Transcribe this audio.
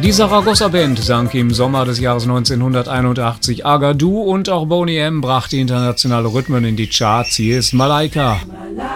Die Saragossa-Band sang im Sommer des Jahres 1981 Agadou und auch Boney M. brachte internationale Rhythmen in die Charts. Hier ist Malaika.